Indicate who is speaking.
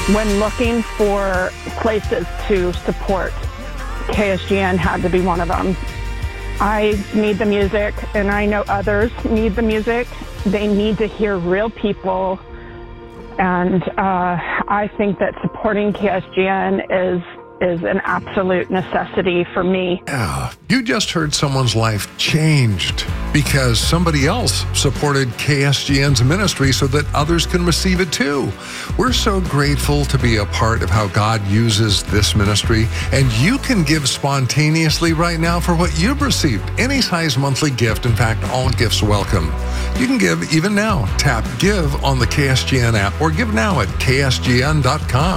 Speaker 1: When looking for places to support, KSGN had to be one of them. I need the music, and I know others need the music. They need to hear real people, and I think that supporting KSGN is an absolute necessity for me.
Speaker 2: Yeah, you just heard someone's life changed because somebody else supported KSGN's ministry so that others can receive it too. We're so grateful to be a part of how God uses this ministry, and you can give spontaneously right now for what you've received. Any size monthly gift, in fact, all gifts welcome. You can give even now. Tap Give on the KSGN app or give now at ksgn.com.